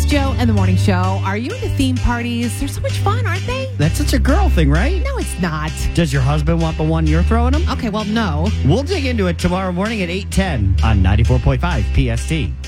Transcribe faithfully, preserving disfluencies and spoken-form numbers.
It's Joe and the Morning Show. Are you into theme parties? They're so much fun, aren't they? That's such a girl thing, right? No, it's not. Does your husband want the one you're throwing him? Okay, well, no. We'll dig into it tomorrow morning at eight ten on ninety-four point five P S T.